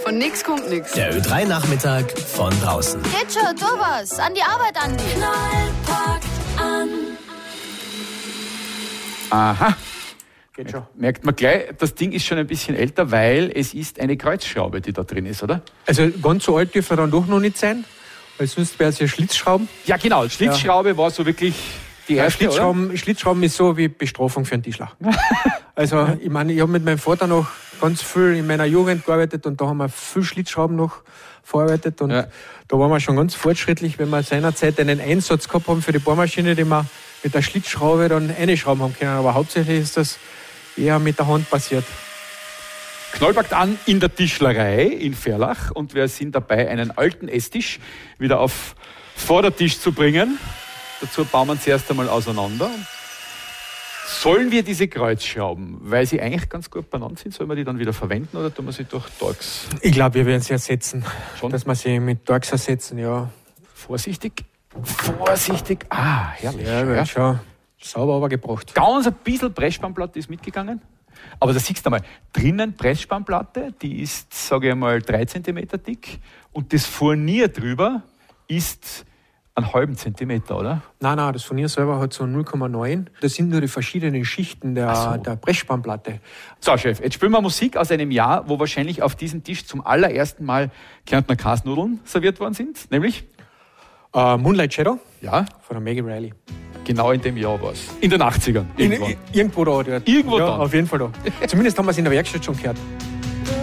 Von nix kommt nix. Der Ö3-Nachmittag von draußen. Geht schon, tu was. An die Arbeit, Andi. Knall packt an. Aha. Geht schon. Merkt man gleich, das Ding ist schon ein bisschen älter, weil es ist eine Kreuzschraube, die da drin ist, oder? Also ganz so alt dürfen wir dann doch noch nicht sein, weil sonst wäre es ja Schlitzschrauben. Ja, genau. Schlitzschraube war so wirklich die erste, oder? Schlitzschrauben ist so wie Bestrafung für einen Tischler. Also ich meine, ich habe mit meinem Vater noch ganz viel in meiner Jugend gearbeitet und da haben wir viel Schlitzschrauben noch verarbeitet und da waren wir schon ganz fortschrittlich, wenn wir seinerzeit einen Einsatz gehabt haben für die Bohrmaschine, die wir mit der Schlitzschraube dann einschrauben haben können. Aber hauptsächlich ist das eher mit der Hand passiert. Knall packt an in der Tischlerei in Verlach und wir sind dabei, einen alten Esstisch wieder auf Vordertisch zu bringen. Dazu bauen wir zuerst einmal auseinander. Sollen wir diese Kreuzschrauben, weil sie eigentlich ganz gut beieinander sind, sollen wir die dann wieder verwenden oder tun wir sie durch Torx? Ich glaube, wir werden sie ersetzen. Schon? Dass wir sie mit Torx ersetzen, ja. Vorsichtig. Vorsichtig. Ah, herrlich. Ja, schon sauber aber gebracht. Ganz ein bisschen Pressspanplatte ist mitgegangen. Aber da siehst du mal, drinnen Pressspanplatte, die ist, sage ich mal, 3 cm dick und das Furnier drüber ist einen halben Zentimeter, oder? Nein, das Furnier selber hat so 0,9. Das sind nur die verschiedenen Schichten der Pressspanplatte. So, Chef, jetzt spielen wir Musik aus einem Jahr, wo wahrscheinlich auf diesem Tisch zum allerersten Mal Kärntner Kasnudeln serviert worden sind, nämlich? Moonlight Shadow Ja, von der Maggie Riley. genau in dem Jahr war es. In den 80ern. Irgendwann. Irgendwo da. Irgendwo ja, da. auf jeden Fall da. Zumindest haben wir es in der Werkstatt schon gehört.